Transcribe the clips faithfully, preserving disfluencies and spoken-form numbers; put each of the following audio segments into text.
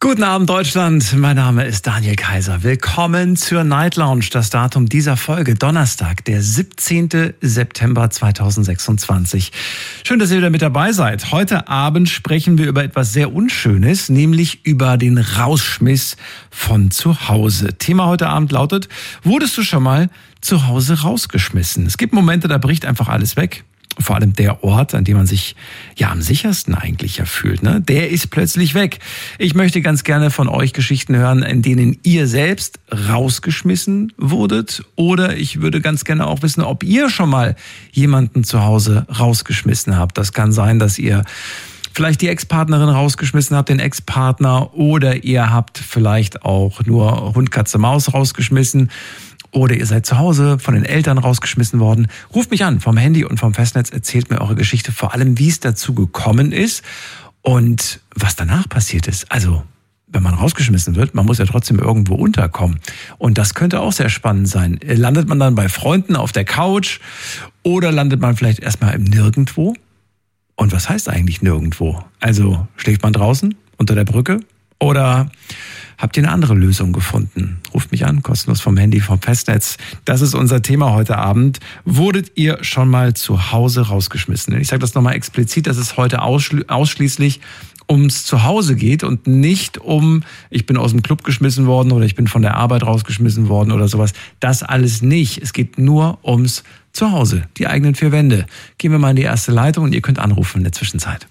Guten Abend Deutschland, mein Name ist Daniel Kaiser. Willkommen zur Night Lounge. Das Datum dieser Folge, Donnerstag, der siebzehnten September zweitausendsechsundzwanzig. Schön, dass ihr wieder mit dabei seid. Heute Abend sprechen wir über etwas sehr Unschönes, nämlich über den Rausschmiss von zu Hause. Thema heute Abend lautet, wurdest du schon mal zu Hause rausgeschmissen? Es gibt Momente, da bricht einfach alles weg. Vor allem der Ort, an dem man sich ja am sichersten eigentlich ja fühlt, ne? Der ist plötzlich weg. Ich möchte ganz gerne von euch Geschichten hören, in denen ihr selbst rausgeschmissen wurdet. Oder ich würde ganz gerne auch wissen, ob ihr schon mal jemanden zu Hause rausgeschmissen habt. Das kann sein, dass ihr vielleicht die Ex-Partnerin rausgeschmissen habt, den Ex-Partner. Oder ihr habt vielleicht auch nur Hund, Katze, Maus rausgeschmissen. Oder ihr seid zu Hause von den Eltern rausgeschmissen worden. Ruft mich an vom Handy und vom Festnetz, erzählt mir eure Geschichte, vor allem wie es dazu gekommen ist und was danach passiert ist. Also, wenn man rausgeschmissen wird, man muss ja trotzdem irgendwo unterkommen. Und das könnte auch sehr spannend sein. Landet man dann bei Freunden auf der Couch oder landet man vielleicht erstmal im Nirgendwo? Und was heißt eigentlich nirgendwo? Also, schläft man draußen unter der Brücke oder habt ihr eine andere Lösung gefunden? Ruft mich an, kostenlos vom Handy, vom Festnetz. Das ist unser Thema heute Abend. Wurdet ihr schon mal zu Hause rausgeschmissen? Ich sage das nochmal explizit, dass es heute ausschli- ausschließlich ums Zuhause geht und nicht um, ich bin aus dem Club geschmissen worden oder ich bin von der Arbeit rausgeschmissen worden oder sowas. Das alles nicht. Es geht nur ums Zuhause, die eigenen vier Wände. Gehen wir mal in die erste Leitung und ihr könnt anrufen in der Zwischenzeit.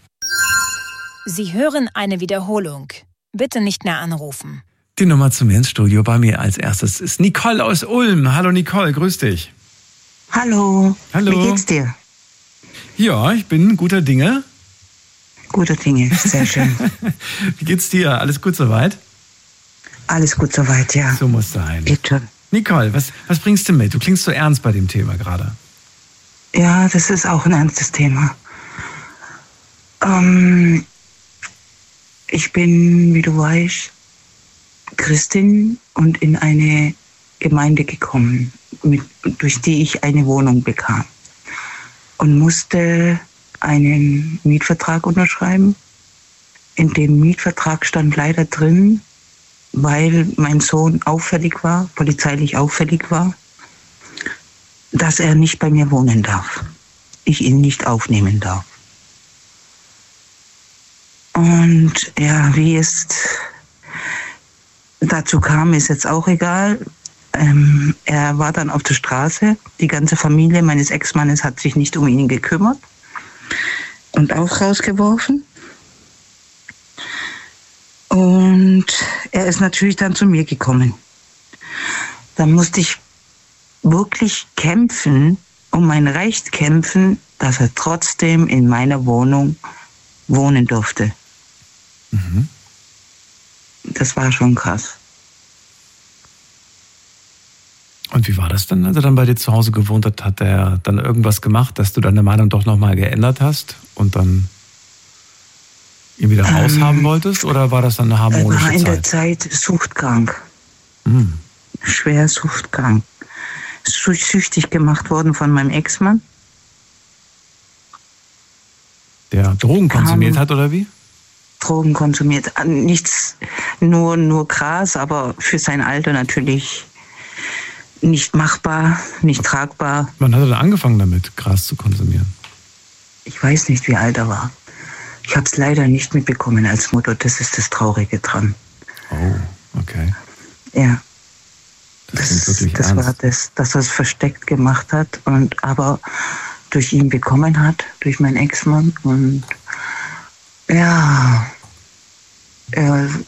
Sie hören eine Wiederholung. Bitte nicht mehr anrufen. Die Nummer zu mir ins Studio bei mir als erstes ist Nicole aus Ulm. Hallo Nicole, grüß dich. Hallo. Hallo. Wie geht's dir? Ja, ich bin guter Dinge. Guter Dinge, sehr schön. Wie geht's dir? Alles gut soweit? Alles gut soweit, ja. So muss sein. Geht schon. Nicole, was, was bringst du mit? Du klingst so ernst bei dem Thema gerade. Ja, das ist auch ein ernstes Thema. Ähm, ich bin, wie du weißt, Christin und in eine Gemeinde gekommen, mit, durch die ich eine Wohnung bekam und musste einen Mietvertrag unterschreiben. In dem Mietvertrag stand leider drin, weil mein Sohn auffällig war, polizeilich auffällig war, dass er nicht bei mir wohnen darf. Ich ihn nicht aufnehmen darf. Und ja, wie es dazu kam, ist jetzt auch egal. Ähm, er war dann auf der Straße. Die ganze Familie meines Ex-Mannes hat sich nicht um ihn gekümmert und auch rausgeworfen. Und er ist natürlich dann zu mir gekommen. Dann musste ich wirklich kämpfen, um mein Recht kämpfen, dass er trotzdem in meiner Wohnung wohnen durfte. Mhm. Das war schon krass. Und wie war das dann, als er dann bei dir zu Hause gewohnt hat? Hat er dann irgendwas gemacht, dass du deine Meinung doch nochmal geändert hast und dann ihn wieder raushaben ähm, wolltest? Oder war das dann eine harmonische Zeit? Er war in der Zeit suchtkrank. Mhm. Schwer suchtkrank. Süchtig gemacht worden von meinem Ex-Mann. Der Drogen konsumiert um, hat, oder wie? Drogen konsumiert. Nichts, nur, nur Gras, aber für sein Alter natürlich nicht machbar, nicht tragbar. Wann hat er denn angefangen damit, Gras zu konsumieren? Ich weiß nicht, wie alt er war. Ich habe es leider nicht mitbekommen als Mutter. Das ist das Traurige dran. Oh, okay. Ja. Das, das, wirklich das ernst. war das, dass er es versteckt gemacht hat und aber durch ihn bekommen hat, durch meinen Ex-Mann. Und ja, er